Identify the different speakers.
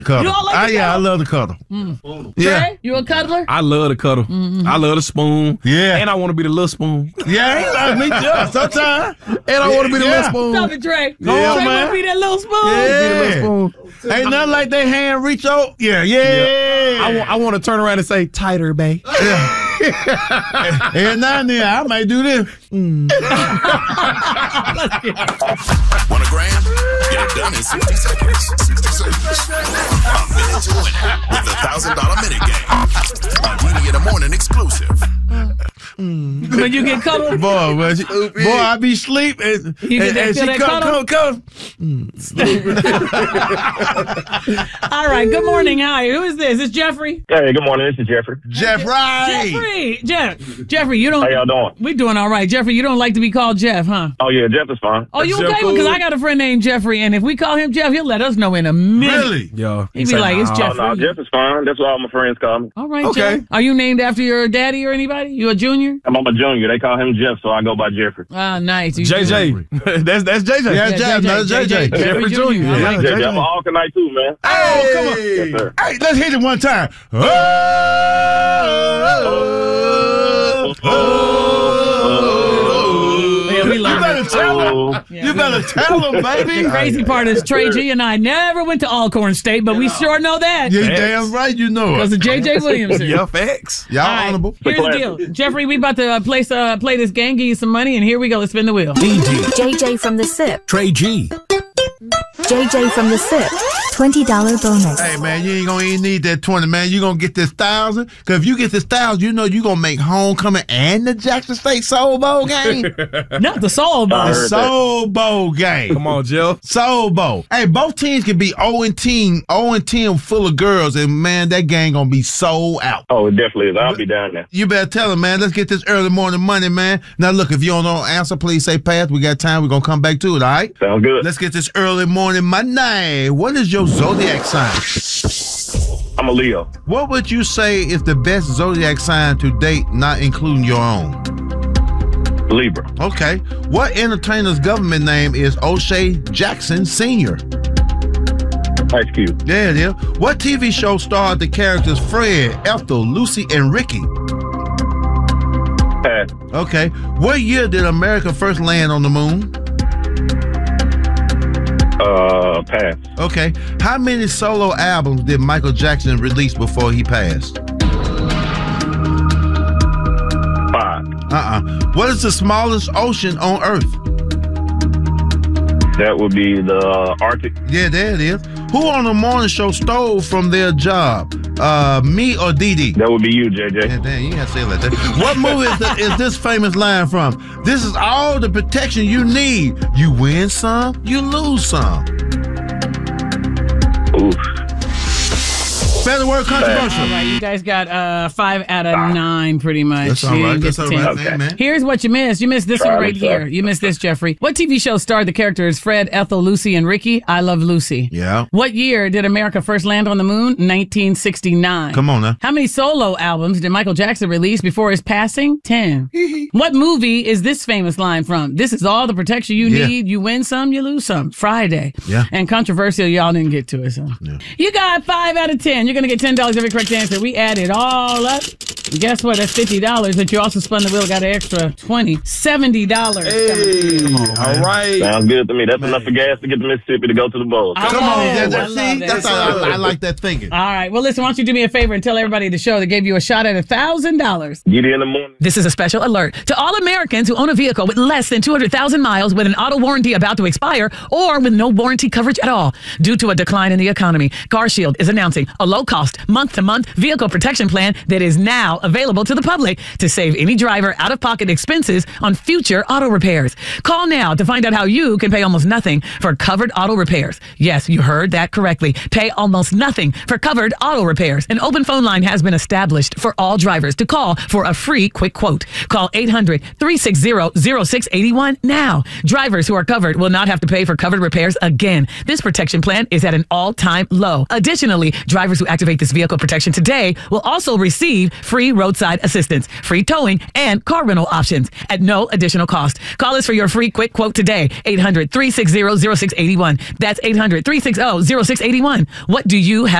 Speaker 1: Cuddle.
Speaker 2: You don't like to
Speaker 1: Yeah, I
Speaker 2: cuddle?
Speaker 1: love to cuddle. Yeah.
Speaker 2: Trey, you a cuddler?
Speaker 3: I love the cuddle. I love the spoon.
Speaker 1: Yeah.
Speaker 3: And I want to be the little spoon.
Speaker 1: Yeah, me too. Sometimes.
Speaker 3: And I want to be the little spoon.
Speaker 2: Stop it, Trey.
Speaker 1: Come on,
Speaker 2: Trey
Speaker 1: man.
Speaker 2: want to be that little spoon.
Speaker 1: Yeah. Ain't nothing like that hand reach out. Yeah.
Speaker 3: I want to turn around and say, tighter, babe.
Speaker 1: And now and then, I might do this.
Speaker 4: 1 grand? Get it done in 60 seconds. 60 seconds. A minute to win it with the $1,000 minute game. A Didi in the Morning exclusive.
Speaker 2: When you get cuddled,
Speaker 1: Boy, I be asleep and
Speaker 2: You get that-
Speaker 1: she
Speaker 2: feel that
Speaker 1: come.
Speaker 2: all right. Good morning. Hi. Who is this? It's Jeffrey.
Speaker 5: Hey, good morning. This is Jeffrey.
Speaker 2: Jeffrey, you don't.
Speaker 5: How y'all doing?
Speaker 2: We doing all right. Jeffrey, you don't like to be called Jeff, huh?
Speaker 5: Oh, yeah, Jeff is fine.
Speaker 2: Oh, you
Speaker 3: Jeff
Speaker 2: okay?
Speaker 3: cool?
Speaker 2: Because I got a friend named Jeffrey, and if we call him Jeff, he'll let us know in a minute.
Speaker 1: Really?
Speaker 3: Yo.
Speaker 2: He'd be like, it's
Speaker 5: Oh,
Speaker 2: Jeffrey.
Speaker 5: no, Jeff is fine. That's what all my friends call me.
Speaker 2: All right,
Speaker 3: Okay.
Speaker 2: Jeff. Are you named after your daddy or anybody? You a junior?
Speaker 5: I'm a junior. They call him Jeff, so I go by Jeffrey.
Speaker 2: Ah, nice. You
Speaker 3: JJ. that's JJ.
Speaker 1: Yeah, Jeff, no, JJ.
Speaker 3: Jeffrey Jr.
Speaker 2: I like
Speaker 3: Yeah.
Speaker 2: that.
Speaker 5: Jeffrey, I'm an Alkanite too, man.
Speaker 1: Oh, come on.
Speaker 5: Yes, sir.
Speaker 1: Hey, let's hit it one time.
Speaker 2: Yeah, we
Speaker 1: You
Speaker 2: love
Speaker 1: better
Speaker 2: it.
Speaker 1: tell him.
Speaker 5: Oh,
Speaker 1: You better tell him, baby.
Speaker 2: The crazy part is Trey G and I never went to Alcorn State, but we sure know that
Speaker 1: You damn right you know
Speaker 2: because
Speaker 1: it.
Speaker 2: of JJ Williamson.
Speaker 3: Yeah, facts.
Speaker 1: Y'all
Speaker 2: All right,
Speaker 1: honorable.
Speaker 2: here's the deal. Jeffrey, we about to play this game, give you some money, and here we go. Let's spin the wheel.
Speaker 6: JJ from the SIP.
Speaker 3: Trey G.
Speaker 6: JJ from the SIP. $20 bonus.
Speaker 1: Hey, man, you ain't gonna even need that 20, man. You gonna get this 1,000. Because if you get this 1,000, you know you gonna make homecoming and the Jackson State Soul Bowl game.
Speaker 2: Not the Soul Bowl.
Speaker 1: The Soul Bowl game.
Speaker 3: Come on, Jeff.
Speaker 1: Soul Bowl. Hey, both teams can be 0-10 full of girls, and man, that game gonna be sold out.
Speaker 5: Oh, it definitely is. I'll be down there.
Speaker 1: You better tell them, man. Let's get this early morning money, man. Now, look, if you don't know answer, please say pass. We got time. We're gonna come back to it, all right?
Speaker 5: Sounds good.
Speaker 1: Let's get this early morning money. What is your zodiac sign?
Speaker 5: I'm a Leo.
Speaker 1: What would you say is the best zodiac sign to date, not including your own?
Speaker 5: Libra.
Speaker 1: Okay. What entertainer's government name is O'Shea Jackson Sr.?
Speaker 5: Ice Cube.
Speaker 1: Yeah, it is. What TV show starred the characters Fred, Ethel, Lucy, and Ricky?
Speaker 5: Pass.
Speaker 1: Okay. What year did America first land on the moon?
Speaker 5: Pass.
Speaker 1: Okay. How many solo albums did Michael Jackson release before he passed?
Speaker 5: 5.
Speaker 1: What is the smallest ocean on Earth?
Speaker 5: That would be the Arctic.
Speaker 1: Yeah, there it is. Who on the morning show stole from their job? Me or Dee Dee?
Speaker 5: That would be you, JJ.
Speaker 1: Yeah, damn, you gotta say it like that. What movie is this famous line from? This is all the protection you need. You win some, you lose some.
Speaker 5: Oof.
Speaker 1: Better word controversial.
Speaker 2: All right, you guys got 5 out of 9 pretty much.
Speaker 1: That's all
Speaker 2: You
Speaker 1: right.
Speaker 2: didn't
Speaker 1: That's
Speaker 2: get
Speaker 1: all
Speaker 2: 10.
Speaker 1: right,
Speaker 5: Okay.
Speaker 1: man.
Speaker 2: Here's what you missed. You missed this one right here. You missed this, Jeffrey. What TV show starred the characters Fred, Ethel, Lucy, and Ricky? I Love Lucy.
Speaker 1: Yeah.
Speaker 2: What year did America first land on the moon? 1969.
Speaker 1: Come on now.
Speaker 2: How many solo albums did Michael Jackson release before his passing? 10. What movie is this famous line from? This is all the protection you
Speaker 1: Yeah.
Speaker 2: need. You win some, you lose some. Friday.
Speaker 1: Yeah.
Speaker 2: And controversial, y'all didn't get to it. So.
Speaker 1: Yeah.
Speaker 2: You got 5 out of 10. You're going to get $10 every correct answer. We add it all up. Guess what? That's $50. But you also spun the wheel, got an extra $20. $70.
Speaker 3: Hey, all right.
Speaker 5: Sounds good to me. That's enough for gas to get to Mississippi to go to the bowl.
Speaker 2: I
Speaker 1: Come
Speaker 2: love
Speaker 1: on,
Speaker 2: it.
Speaker 1: yeah,
Speaker 2: I
Speaker 1: see,
Speaker 2: love
Speaker 1: that's
Speaker 2: it.
Speaker 1: how I like that thinking.
Speaker 2: All right. Well, listen, why don't you do me a favor and tell everybody the show that gave you a shot at $1,000.
Speaker 5: Didi in the Morning.
Speaker 2: This is a special alert to all Americans who own a vehicle with less than 200,000 miles with an auto warranty about to expire or with no warranty coverage at all. Due to a decline in the economy, CarShield is announcing a low-cost, month-to-month vehicle protection plan that is now available to the public to save any driver out-of-pocket expenses on future auto repairs. Call now to find out how you can pay almost nothing for covered auto repairs. Yes, you heard that correctly. Pay almost nothing for covered auto repairs. An open phone line has been established for all drivers to call for a free quick quote. Call 800-360-0681 now. Drivers who are covered will not have to pay for covered repairs again. This protection plan is at an all-time low. Additionally, drivers who activate this vehicle protection today will also receive free free roadside assistance, free towing, and car rental options at no additional cost. Call us for your free quick quote today. 800-360-0681. That's 800-360-0681. What do you have